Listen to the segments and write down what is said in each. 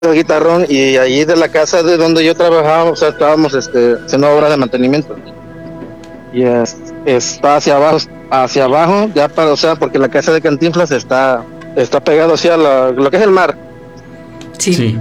el guitarrón y allí de la casa de donde yo trabajaba, o sea, estábamos haciendo obras de mantenimiento. Y está hacia abajo, ya para, o sea, porque la casa de Cantinflas está pegado hacia lo que es el mar. Sí. Sí.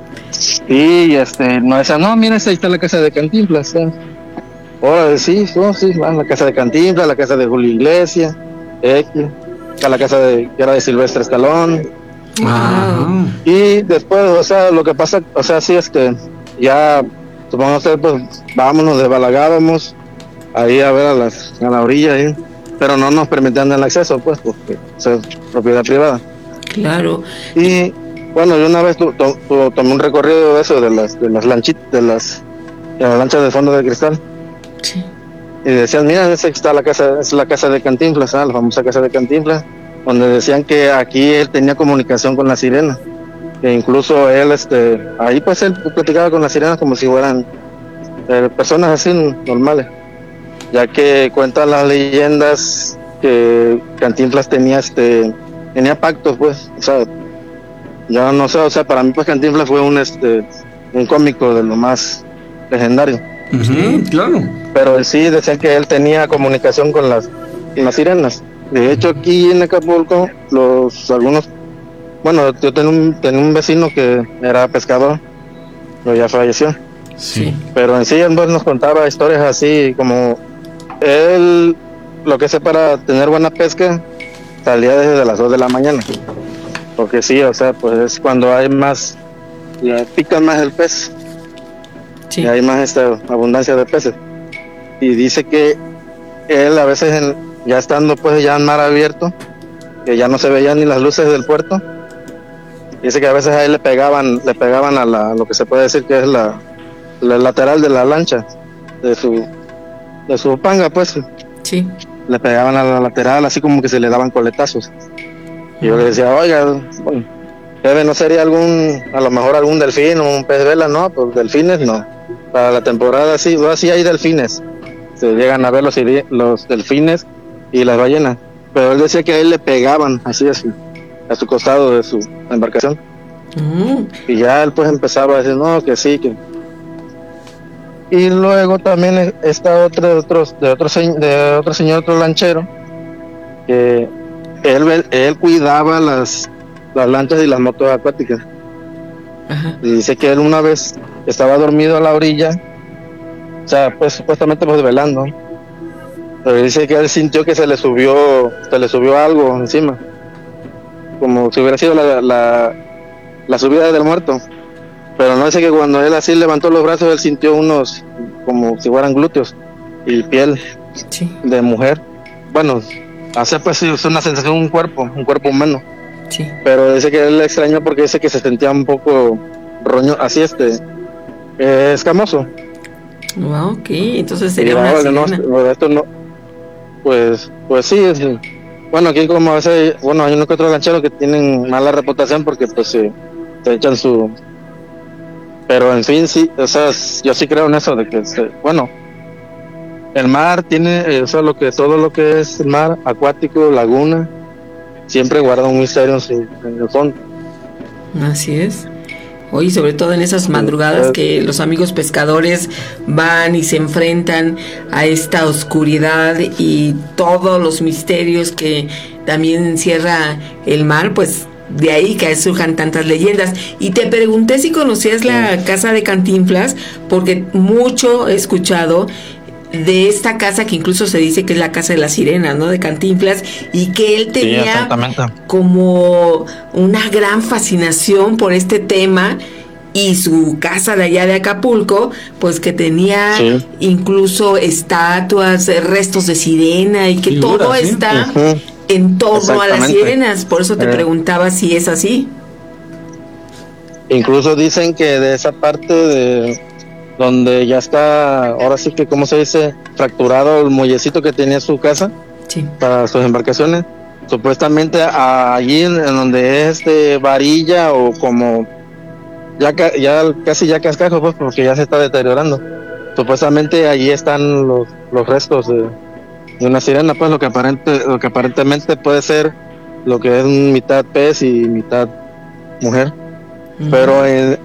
Y no decía, no, mira, ahí está la casa de Cantinflas. Ahora sí, la casa de Cantinflas, la casa de Julio Iglesias, está la casa que era de Silvestre Stallone. Wow. Y después, o sea, lo que pasa, o sea, sí, ya, supongo que pues vámonos, desbalagábamos ahí a ver a la orilla ahí, pero no nos permitían el acceso, pues, porque es propiedad privada. Claro. Y bueno, yo una vez tomé un recorrido de eso, de las lanchitas, de las lanchas de fondo de cristal. Sí. Y decían, mira, esa está es la casa de Cantinflas, la famosa casa de Cantinflas, donde decían que aquí él tenía comunicación con la sirena, que incluso él, ahí pues él platicaba con las sirenas como si fueran personas así normales, ya que cuentan las leyendas que Cantinflas tenía pactos, pues, o sea, yo no sé, o sea, para mí pues Cantinflas fue un cómico de lo más legendario. Sí, claro. Pero él sí decía que él tenía comunicación con las sirenas. De hecho, aquí en Acapulco, bueno, yo tenía un vecino que era pescador, pero ya falleció. Sí. Pero en sí él nos contaba historias así como él, lo que hace para tener buena pesca, salía desde las 2 de la mañana. Porque sí, o sea, pues es cuando hay más, pican más el pez. Sí. Y hay más abundancia de peces. Y dice que él a veces ya estando pues ya en mar abierto, que ya no se veían ni las luces del puerto, dice que a veces a él le pegaban a lo que se puede decir que es la lateral de la lancha, de su panga, pues. Sí. Le pegaban a la lateral, así como que se le daban coletazos. Y yo le decía, oiga, bueno, ¿no sería a lo mejor algún delfín o un pez vela? No, pues delfines no. Para la temporada sí hay delfines. Se llegan a ver los delfines y las ballenas. Pero él decía que a él le pegaban así a su costado de su embarcación. Y ya él pues empezaba a decir, no, que sí, que... Y luego también está otro señor, otro lanchero, que él cuidaba las lanchas y las motos acuáticas. Ajá. Y dice que él una vez estaba dormido a la orilla, o sea, pues supuestamente pues velando, pero dice que él sintió que se le subió algo encima, como si hubiera sido la subida del muerto. Pero no, dice que cuando él así levantó los brazos, él sintió unos como si fueran glúteos y piel de mujer. Bueno, hace pues es una sensación, un cuerpo humano. Sí. Pero dice que él le extrañó porque dice que se sentía un poco roño, así escamoso. Wow, ok, entonces sería una sirena. No, esto no, pues sí, bueno, aquí como a veces, bueno, hay unos que otros lancheros que tienen mala reputación porque pues se echan pero en fin, sí, o sea, yo sí creo en eso de que, bueno, el mar tiene, o sea, todo lo que es mar, acuático, laguna, siempre guarda un misterio en el fondo. Así es. Hoy, sobre todo en esas madrugadas que los amigos pescadores van y se enfrentan a esta oscuridad y todos los misterios que también encierra el mar, pues de ahí que surjan tantas leyendas. Y te pregunté si conocías la casa de Cantinflas, porque mucho he escuchado de esta casa que incluso se dice que es la casa de las sirenas, ¿no? De Cantinflas, y que él tenía como una gran fascinación por este tema, y su casa de allá de Acapulco, pues que tenía incluso estatuas, restos de sirena, y que figuras, todo está en torno a las sirenas. Por eso te preguntaba si es así. Incluso dicen que de esa parte de donde ya está, ahora sí que, ¿cómo se dice?, fracturado el muellecito que tenía su casa para sus embarcaciones, supuestamente allí en donde es varilla o como ya casi ya cascajo, pues, porque ya se está deteriorando, supuestamente allí están los restos de una sirena, pues lo que aparentemente puede ser lo que es mitad pez y mitad mujer. Pero en